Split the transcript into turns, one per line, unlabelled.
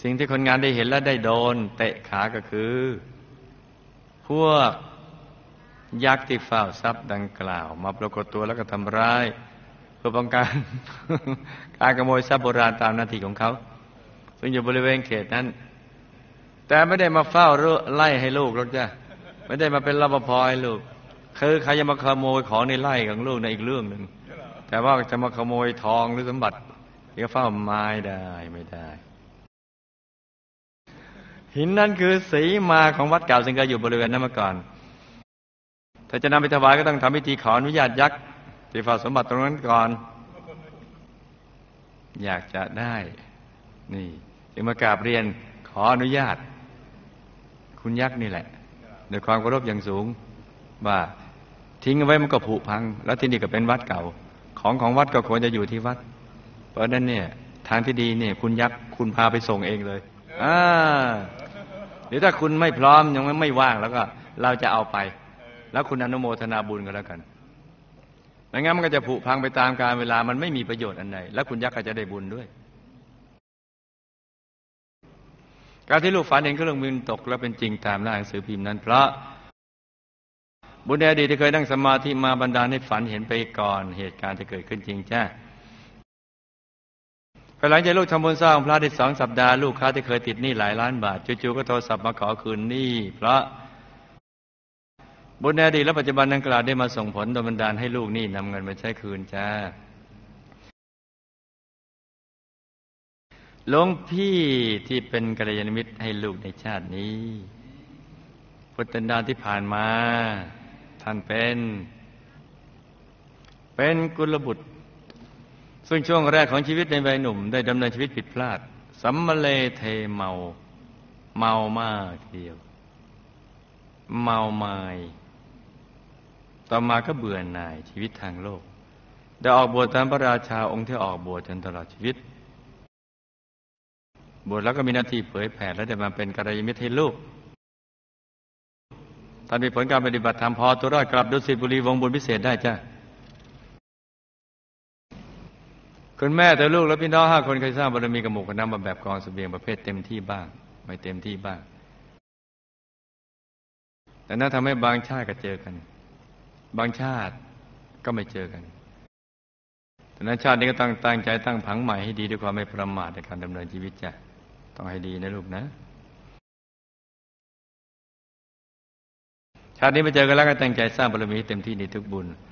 สิ่งที่คนงานได้เห็นและได้โดนเตะขาก็คือพวกยักษ์ที่เฝ้าทรัพย์ดังกล่าวมาปรากฏตัวแล้วก็ทำร้ายเพื่อป้องกัน การขโมยทรัพย์โบราณตามหน้าที่ของเขาซึ่งอยู่บริเวณเขตนั้นแต่ไม่ได้มาเฝ้าไล่ให้ลูกหรอกจ้ะไม่ได้มาเป็นรปภให้ลูกคือใครจะมาขโมยของในไร่ของลูกในอีกเรื่องหนึ่งแต่ว่าจะมาขโมยทองหรือสมบัติก็เฝ้าไม้ได้ไม่ได้หินนั้นคือสีมาของวัดเก่าซึ่งเคยอยู่บริเวณนั้นมาก่อนถ้าจะนำไปถวายก็ต้องทำพิธีขออนุญาตยักษ์ที่เฝ้าสมบัติตรงนั้นก่อนอยากจะได้นี่จึงมากราบเรียนขออนุญาตคุณยักษ์นี่แหละด้วยความเคารพอย่างสูงว่าทิ้งเอาไว้มันก็ผุพังแล้วที่นี่ก็เป็นวัดเก่าของวัดก็ควรจะอยู่ที่วัดเพราะนั้นเนี่ยทางที่ดีเนี่ยคุณยักษ์คุณพาไปส่งเองเลยหรือถ้าคุณไม่พร้อมยังไม่ว่างแล้วก็เราจะเอาไปแล้วคุณอนุโมทนาบุญกันแล้วกันไม่งั้นมันก็จะผุพังไปตามกาลเวลามันไม่มีประโยชน์อันใดแล้วคุณยักษ์ก็จะได้บุญด้วยการที่ลูกฝันเห็นเครื่องมือตกแล้วเป็นจริงตามหน้าหนังสือพิมพ์นั้นเพราะบุญในอดีตที่เคยนั่งสมาธิมาบันดาลให้ฝันเห็นไปก่อนเหตุการณ์จะเกิดขึ้นจริงจ้าภายหลังจากลูกทำบุญสร้างพระได้2 สัปดาห์ลูกค้าที่เคยติดหนี้หลายล้านบาทจู่ๆก็โทรศัพท์มาขอคืนหนี้เพราะบุญในอดีตและปัจจุบันดังกล่าวได้มาส่งผลโดยบันดาลให้ลูกหนี้นำเงินมาใช้คืนจ้าหลวงพี่ที่เป็นกัลยาณมิตรให้ลูกในชาตินี้พุทธันดรที่ผ่านมาท่านเป็นกุลบุตรซึ่งช่วงแรกของชีวิตในวัยหนุ่มได้ดำเนินชีวิตผิดพลาดสัมมะเลเทเมามากทีเดียวเมามายต่อมาก็เบื่อหน่ายชีวิตทางโลกได้ออกบวชตามพระราชาองค์ที่ออกบวชจนตลอดชีวิตบวชแล้วก็มีหน้าที่เผยแผ่และได้มาเป็นกัลยาณมิตรให้ลูกท่านมีผลการปฏิบัติธรรมพอตัวรอดกลับดุสิตบุรีวงบุญพิเศษได้จ้ะคุณแม่แต่ลูกและพี่น้อง5 คนเคยสร้างบารมีกับหมู่คณะมาแบบกองเสบียงประเภทเต็มที่บ้างไม่เต็มที่บ้างแต่นั่นทำให้บางชาติก็เจอกันบางชาติก็ไม่เจอกันแต่นั้นชาตินี้ก็ต้องตั้งใจตั้งผังใหม่ให้ดีด้วยความไม่ประมาทในการดำเนินชีวิตจ้ะต้องให้ดีนะลูกนะชาตินี้มาเจอกันแล้วก็ตั้งใจสร้างบารมีเต็มที่ในทุกบุญ